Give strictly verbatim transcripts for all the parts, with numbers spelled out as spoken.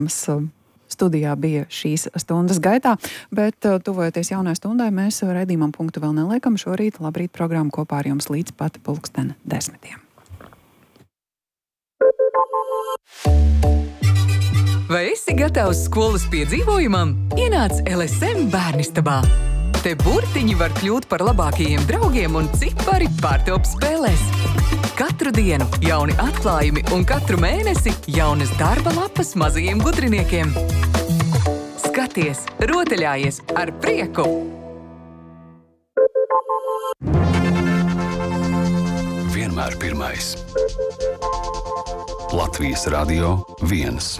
Studijā bija šīs stundas gaitā, bet tuvojoties jaunai stundai, mēs redzījumam punktu vēl neliekam. Šorīt labrīt programmu kopā ar jums līdz pat pulksten desmitiem. Vai esi gatavs skolas piedzīvojumam? Ienāc L S M bērnistabā. Te burtiņi var kļūt par labākajiem draugiem un cipari pārtop spēlēs. Katru dienu jauni atklājumi un katru mēnesi jaunas darba lapas mazajiem gudriniekiem. Skaties, rotaļājies ar prieku! Vienmēr pirmais. Latvijas Radio viens.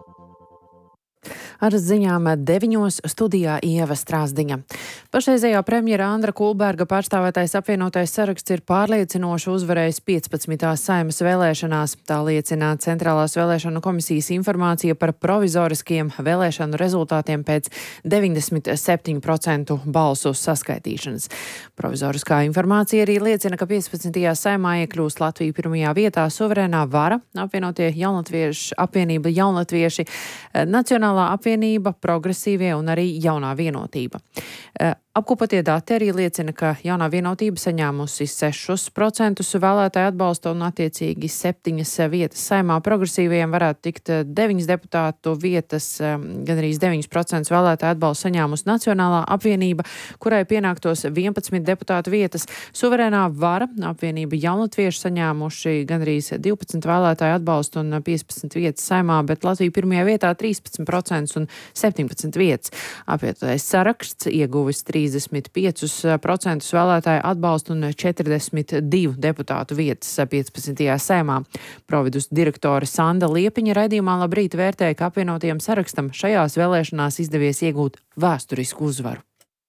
Ar ziņām deviņos studijā Ieva Strāzdiņa. Pašreizējā premjera Andra Kulberga pārstāvētais apvienotais saraksts ir pārliecinoši uzvarējis piecpadsmitās Saeimas vēlēšanās. Tā liecina Centrālās vēlēšanu komisijas informācija par provizoriskiem vēlēšanu rezultātiem pēc deviņdesmit septiņu procentu balsu saskaitīšanas. Provizoriskā informācija arī liecina, ka piecpadsmitajā Saeimā iekļūst Latvija pirmajā vietā suverēnā vara, apvienotie jaunatvieši, apvienība jaunatvieši, Nacionālā apvienība, progresīvie un arī jaunā vienotība. Apkopotie dati arī liecina, ka jaunā vienotība saņēmusi sešus procentus vēlētāju atbalstu un attiecīgi septiņas vietas Saeimā. Progresīvajiem varētu tikt deviņas deputātu vietas, gan arī deviņus procentus vēlētāju atbalstu saņēmusi Nacionālā apvienība, kurai pienāktos vienpadsmit deputātu vietas. Suverēnā vara, apvienība jaunatvieši saņēmuši gan arī divpadsmit vēlētāju atbalstu un piecpadsmit vietas Saeimā, bet Latvija pirmajā vietā trīspadsmit procentus un septiņpadsmit vietas. Apvienotais saraksts ieguvis trīsdesmit piecus procentus vēlētāju atbalstu un četrdesmit divu deputātu vietas piecpadsmitajā Saeimā. Providus direktore Sanda Liepiņa raidījumā Labrīt vērtēja, ka apvienotiem sarakstam šajās vēlēšanās izdevies iegūt vēsturisku uzvaru.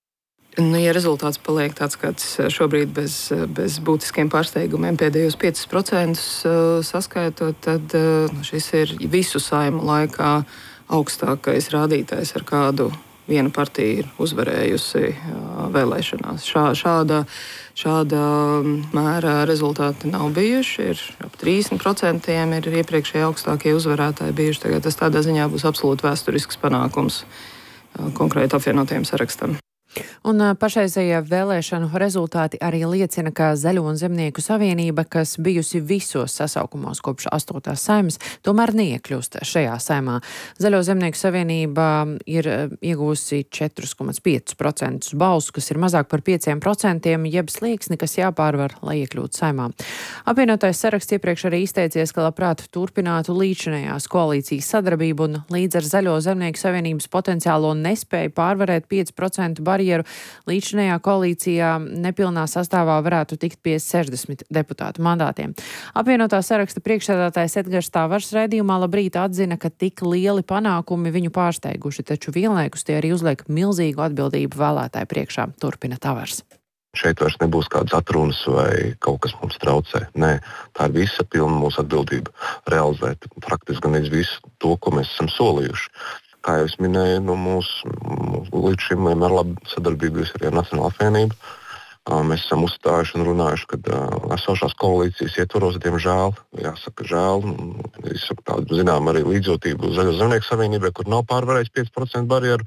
Nu, ja rezultāts paliek tāds, kāds šobrīd bez, bez būtiskiem pārsteigumiem pēdējos piecus procentus saskaitot, tad šis ir visu Saimu laikā augstākais rādītājs, ar kādu viena partija ir uzvarējusi vēlēšanās. Šā, šāda, šāda mērā rezultāti nav bijuši. Ir ap trīsdesmit procenti ir iepriekšēji augstākie uzvarētāji bijuši. Tagad tas tādā ziņā būs absolūti vēsturisks panākums konkrēti apvienotajiem sarakstam. Un pašreizējie vēlēšanu rezultāti arī liecina, ka Zaļo un Zemnieku savienība, kas bijusi visos sasaukumos kopš astotās Saeimas, tomēr neiekļūst šajā Saeimā. Zaļo Zemnieku savienība ir iegūsi četri komats pieci procentus balsu, kas ir mazāk par pieciem procentiem, jeb slieksni, kas jāpārvar, lai iekļūtu Saeimā. Apvienotais saraksts iepriekš arī izteicies, ka labprāt turpinātu līdzinējās koalīcijas sadarbību un līdz ar Zaļo Zemnieku savienības potenciālo nespēju pārvarēt pieci procentu barjeru līdzinējā koalīcijā nepilnā sastāvā varētu tikt pie sešdesmit deputātu mandātiem. Apvienotā saraksta priekšsēdētājs Edgars Tavars raidījumā Labrīt atzina, ka tik lieli panākumi viņu pārsteiguši, taču vienlaikus tie arī uzliek milzīgu atbildību vēlētāju priekšā, turpina Tavars. Šeit vairs nebūs kādas atrunas vai kaut kas mums traucē. Nē, tā ir visa pilna mūsu atbildība realizēt praktiski gan visu to, ko mēs esam solījuši. Kā jau es minēju, no mūsu, mūsu līdz šim vienmēr labi sadarbības arī ar Nacionālo apvienību. Mēs esam uzstājuši un runājuši, ka esošās koalīcijas ietvaros, diemžēl, jāsaka žēl, izsaka tādu, zinām, arī līdzjūtību Zaļo Zemnieku savienībai, kur nav pārvarējis pieci procenti barjeru.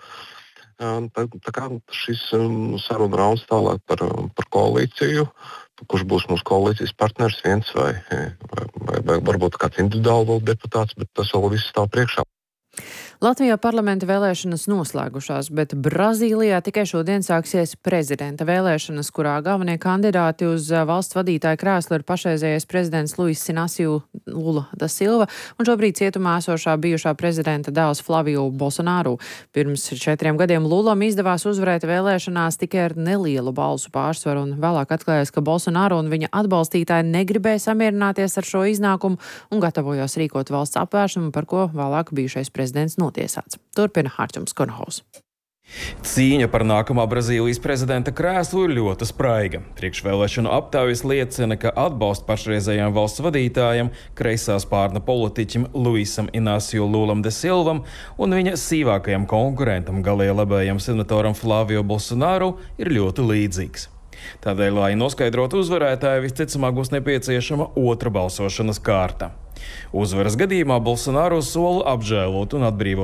Tā, tā kā šis saruna rauns tālāk par, par koalīciju, kurš būs mūsu koalīcijas partners viens vai, vai, vai, vai varbūt kāds individuāli vēl deputāts, bet tas vēl viss stāv priekšā. Latvijā parlamenta vēlēšanas noslēgušās, bet Brazīlijā tikai šodien sāksies prezidenta vēlēšanas, kurā galvenie kandidāti uz valsts vadītāja krēslu ir pašreizējais prezidents Luis Inácio Lula da Silva un šobrīd cietumā esošā bijušā prezidenta dēls Flavio Bolsonaro. Pirms četriem gadiem Lulam izdevās uzvarēt vēlēšanās tikai ar nelielu balsu pārsvaru, un vēlāk atklājās, ka Bolsonaro un viņa atbalstītāji negribēja samierināties ar šo iznākumu un gatavojās rīkot valsts apvērsumu, par ko vēlāk bijušais prezidents notiesāts. Turpina Hārķums Kornhaus. Cīņa par nākamā Brazīlijas prezidenta krēslu ir ļoti spraiga. Priekšvēlēšanu aptaujas liecina, ka atbalsts pašreizējām valsts vadītājam, kreisā spārna politiķim Luisam Inácio Lulam da Silvam un viņa sīvākajam konkurentam galēji labējam senatoram Flavio Bolsonaro ir ļoti līdzīgs. Tādēļ, lai noskaidrotu uzvarētāju, visticamāk būs nepieciešama otra balsošanas kārta. Uzvaras gadījumā Bolsonaro sola apžēlot un atbrīvot